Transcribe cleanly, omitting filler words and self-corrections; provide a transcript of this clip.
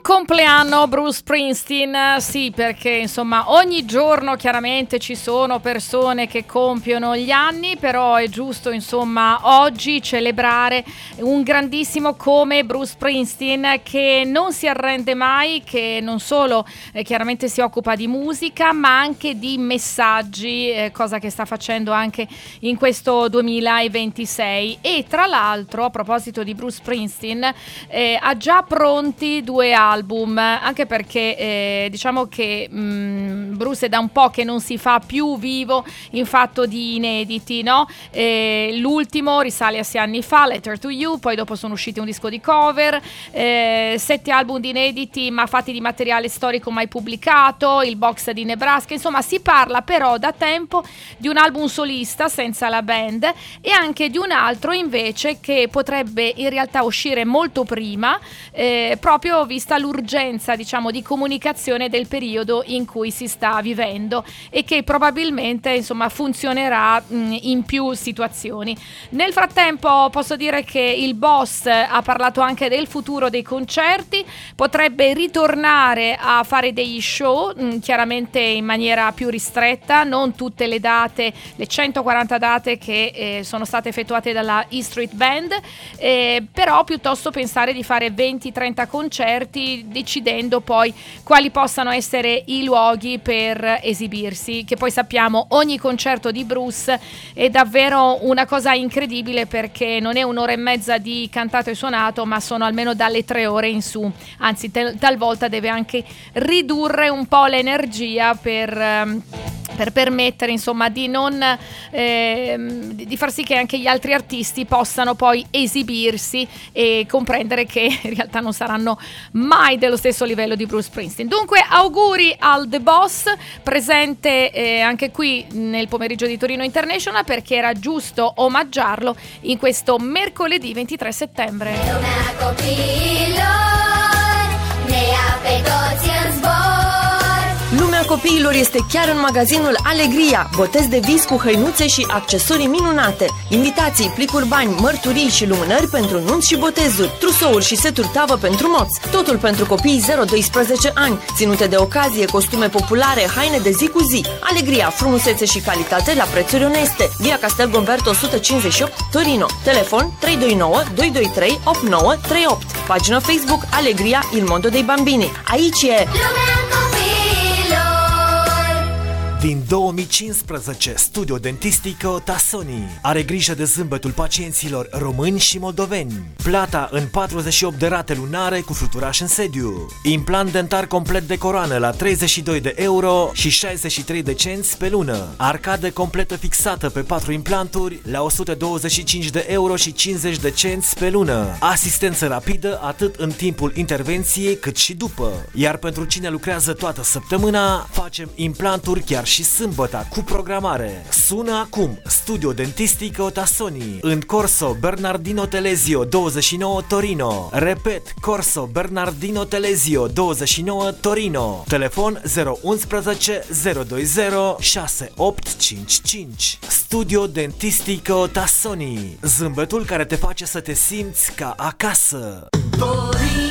compleanno Bruce Springsteen, sì, perché insomma ogni giorno chiaramente ci sono persone che compiono gli anni, però è giusto insomma oggi celebrare un grandissimo come Bruce Springsteen, che non si arrende mai, che non solo chiaramente si occupa di musica ma anche di messaggi, cosa che sta facendo anche in questo 2026. E tra l'altro, a proposito di Bruce Springsteen, ha già pronti 2 album, anche perché diciamo che Bruce è da un po' che non si fa più vivo in fatto di inediti, no? L'ultimo risale a 6 anni fa, Letter to You, poi dopo sono usciti un disco di cover, 7 album di inediti ma fatti di materiale storico mai pubblicato, il box di Nebraska, insomma si parla però da tempo di un album solista senza la band, e anche di un altro invece che potrebbe in realtà uscire molto prima, proprio vista l'urgenza, diciamo, di comunicazione del periodo in cui si sta vivendo, e che probabilmente insomma funzionerà in più situazioni. Nel frattempo posso dire che il boss ha parlato anche del futuro dei concerti, potrebbe ritornare a fare degli show, chiaramente in maniera più ristretta, non tutte le date, le 140 date che sono state effettuate dalla E Street Band, però piuttosto pensare di fare 20-30 concerti, decidendo poi quali possano essere i luoghi per esibirsi, che poi sappiamo ogni concerto di Bruce è davvero una cosa incredibile, perché non è un'ora e mezza di cantato e suonato, ma sono almeno dalle 3 ore in su, anzi talvolta deve anche ridurre un po' l'energia per permettere insomma di non di far sì che anche gli altri artisti possano poi esibirsi e comprendere che in realtà non saranno mai dello stesso livello di Bruce Springsteen. Dunque auguri al The Boss, presente anche qui nel pomeriggio di Torino International, perché era giusto omaggiarlo in questo mercoledì 23 settembre. Lumea copiilor este chiar în magazinul Alegria. Botez de vis cu hăinuțe și accesorii minunate. Invitații, plicuri bani, mărturii și lumânări pentru nunți și botezuri, trusouri și seturi tavă pentru moți. Totul pentru copiii 0-12 ani. Ținute de ocazie, costume populare, haine de zi cu zi. Alegria, frumusețe și calitate la prețuri oneste. Via Castel Gomberto 158, Torino. Telefon 329 223 8938. Pagină Facebook Alegria Il Mondo dei Bambini. Aici e Din 2015, Studio Dentistico Tassoni are grijă de zâmbetul pacienților români și moldoveni. Plata în 48 de rate lunare cu fluturaș în sediu. Implant dentar complet de coroană la 32 de euro și 63 de cenți pe lună. Arcadă completă fixată pe 4 implanturi la 125 de euro și 50 de cenți pe lună. Asistență rapidă atât în timpul intervenției cât și după. Iar pentru cine lucrează toată săptămâna, facem implanturi chiar și sâmbătă cu programare. Sună acum Studio Dentistico Tassoni în Corso Bernardino Telesio 29 Torino. Repet, Corso Bernardino Telesio 29 Torino. Telefon 011 020 6855. Studio Dentistico Tassoni. Zâmbetul care te face să te simți ca acasă. Torino.